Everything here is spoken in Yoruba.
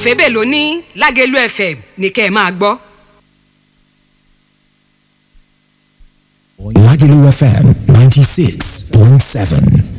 Fébè ló ní Lágẹ̀lú FM ní kẹ́ ẹ máa gbọ́. Lágẹ̀lú FM 96.7.